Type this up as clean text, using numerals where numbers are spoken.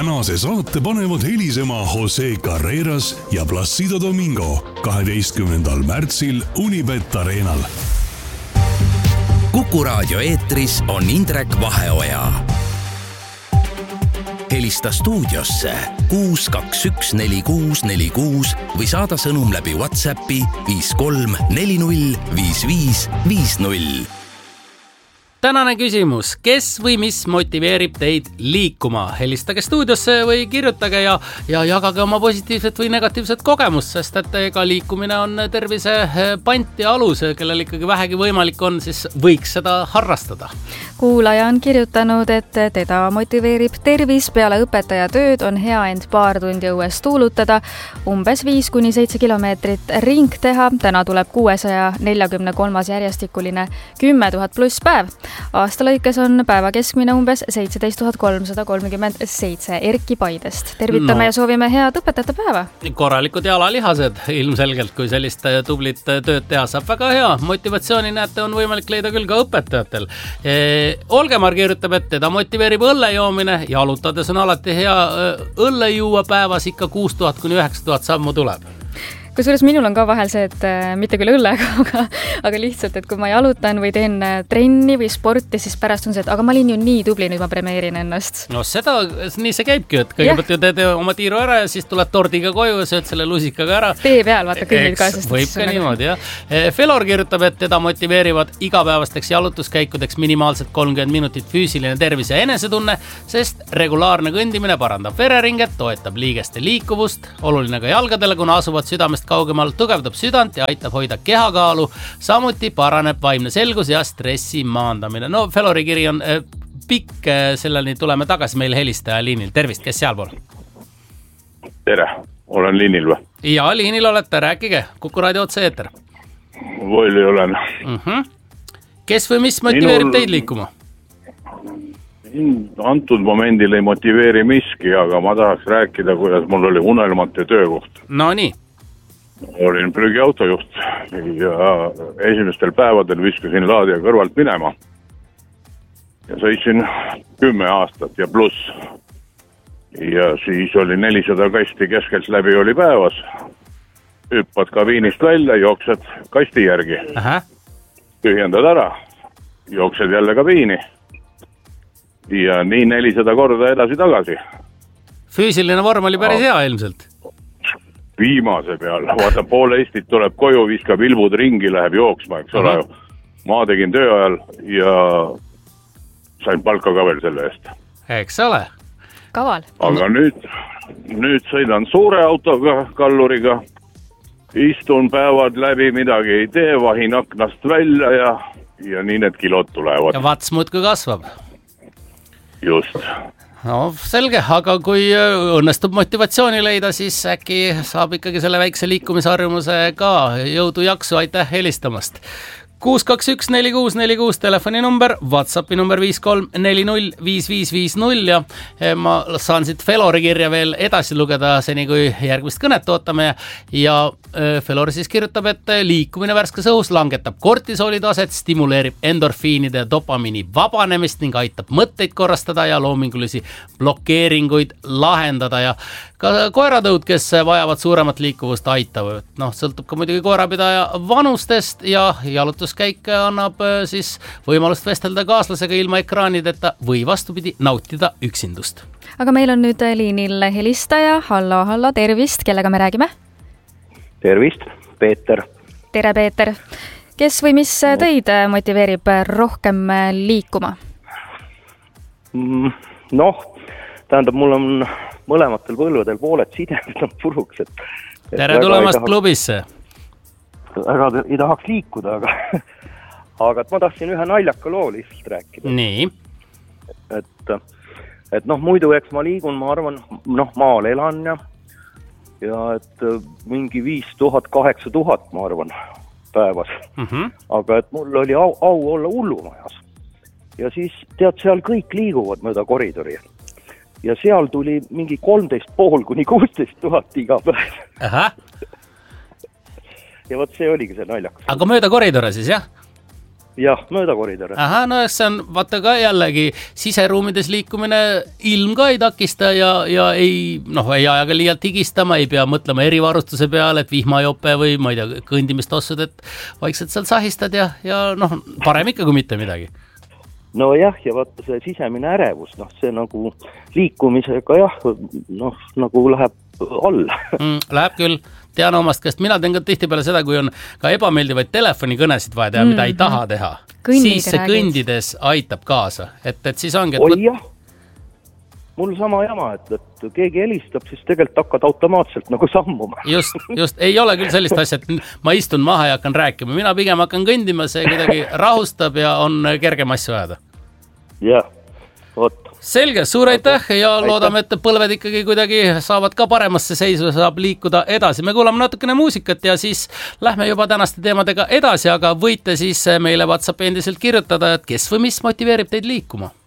tänase saate panevad helisema Jose Carreras ja Placido Domingo 12. märtsil Unibet Arenal. Kuku Raadio eetris on Indrek Vaheoja. Helista stuudiosse 6214646 või saada sõnum läbi WhatsAppi 53405550. Tänane küsimus, kes või mis motiveerib teid liikuma? Helistage stuudiosse või kirjutage ja jagage oma positiivset või negatiivset kogemust, sest et ega liikumine on tervise pant ja alus, kellel ikkagi vähegi võimalik on, siis võiks seda harrastada. Kuulaja on kirjutanud, et teda motiveerib tervis, peale õpetaja tööd on hea end paar tundi õues tuulutada, umbes 5-7 kilomeetrit ring teha, täna tuleb 643 järjestikuline 10 000 pluss päev. Aasta lõikes on päeva keskmine umbes 17 337. Erki Paidest. Tervitame ja soovime head õpetajate päeva. Korralikud jalalihased ilmselgelt, kui sellist tublit tööd teha saab. Väga hea. Motivatsiooni näete on võimalik leida küll ka õpetajatel. Olgemar kirjutab, et teda motiveerib õlle joomine. Jalutades on alati hea õlle juua päevas, ikka 6000-9000 sammu tuleb. Kusjuures minul on ka vahel see, et mitte küll õllega, aga lihtsalt, et kui ma jalutan või teen trenni või sporti, siis pärast on see, et aga ma olin ju nii tubli, nüüd ma premeerin ennast. No seda, nii see käibki, et kõigepealt ju teed oma tiiru ära ja siis tuled tordiga koju ja sööd selle lusikaga ära. Tee peal, vaata kõnnid kaasast. Võib ka niimoodi, jah. Felor kirjutab, et teda motiveerivad igapäevasteks jalutuskäikudeks minimaalselt 30 minutit füüsiline tervis ja enesetunne, sest regulaarne kõndimine parandab vereringet, toetab liigeste liikuvust, oluline ka jalgadele, kuna asuvad südamest kaugemal, tugevdab südant ja aitab hoida kehakaalu, samuti paraneb vaimne selgus ja stressi maandamine. No, Felori kiri on pikk, selleni tuleme tagasi meil helistaja liinil. Tervist, kes sealpool? Tere, olen liinil või? Ja, liinil olete, rääkige. Kuku Raadio otse eeter. Võili olen. Kes või mis motiveerib teid liikuma? Antud momendil ei motiveeri miski, aga ma tahaks rääkida, kuidas mul oli unelmate töökoht. No nii. Olin prügiautojuht ja esimestel päevadel viskasin laadija kõrvalt minema. Ja sõitsin 10 aastat ja pluss. Ja siis oli 400 kasti keskelt läbi oli päevas. Hüppad kabiinist välja, jooksed kasti järgi. Tühjendad ära, jooksed jälle kabiini. Ja nii 400 korda edasi-tagasi. Füüsiline vorm oli päris hea ilmselt. Viimase peal, vaata poole Eestit tuleb koju, viskab ilmud ringi, läheb jooksma, eks ole. Ma tegin töö ajal ja sain palka ka veel selle eest. Eks ole. Kaval. Aga nüüd sõidan suure autoga, kalluriga, istun päevad läbi, midagi ei tee, vahin aknast välja ja nii need kilod tulevad. Ja vats muudkui kasvab. Just. No selge, aga kui õnnestub motivatsiooni leida, siis äkki saab ikkagi selle väikse liikumisharjumuse ka jõudu jaksu, aitäh helistamast. 6214646 telefoninumber, WhatsAppi number 53405550 ja ma saan siit Felori kirja veel edasi lugeda seni, kui järgmist kõnet ootame ja Felor siis kirjutab, et liikumine värskes õhus langetab kortisooli taset, stimuleerib endorfiinide ja dopamiini vabanemist ning aitab mõtteid korrastada ja loomingulisi blokeeringuid lahendada ja ka koeratõud, kes vajavad suuremat liikuvust, aitavad. Sõltub ka muidugi koerapidaja vanustest ja jalutuskäik annab siis võimalust vestelda kaaslasega ilma ekraanideta või vastupidi nautida üksindust. Aga meil on nüüd liinil helistaja. Hallo, tervist, kellega me räägime? Tervist, Peeter. Tere, Peeter. Kes või mis teid motiveerib rohkem liikuma? Tähendab, mul on mõlematel põlvedel pooled sidemed on puruks. Tere tulemast klubisse. Väga ei tahaks liikuda, aga ma tahtsin ühe naljaka loo lihtsalt rääkida. Nii. Et muidu eks ma liigun, ma arvan, maal elan ja et mingi 5000-8000, ma arvan, päevas. Aga et mul oli au olla hullumajas. Ja siis tead, seal kõik liiguvad mööda koridori. Ja seal tuli mingi 13,5 kuni 16,000 iga päev. Ja võt see oligi see naljakas. Aga mööda koridore siis, jah? jah, mööda koridore. Aha, no see on vaata ka jällegi siseruumides liikumine, ilm ka ei takista ja ei aja ka liialt higistama, ei pea mõtlema erivarustuse peale, et vihmajope või ma ei tea, kõndimist ossud, et vaikselt seal sahistad ja parem ikka kui mitte midagi. No jah, ja vaata see sisemine ärevus, see nagu liikumisega jah, nagu läheb alla. Läheb küll, tean omast käest, mina teen ka tihtipeale seda, kui on ka ebameeldivaid telefonikõnesid vaja teha, mida ei taha teha, siis see kõndides aitab kaasa, et siis ongi... Oi jah, mul sama jama, et keegi helistab, siis tegelikult hakkad automaatselt nagu sammuma. Just, ei ole küll sellist asja, et ma istun maha ja hakkan rääkima, mina pigem hakkan kõndima, see kuidagi rahustab ja on kergem asju ajada. Jah, oot. Selge, suur aitäh ja loodame, et põlved ikkagi kuidagi saavad ka paremasse seisu ja saab liikuda edasi. Me kuulame natukene muusikat ja siis lähme juba tänaste teemadega edasi, aga võite siis meile WhatsAppi endiselt kirjutada, et kes või mis motiveerib teid liikuma.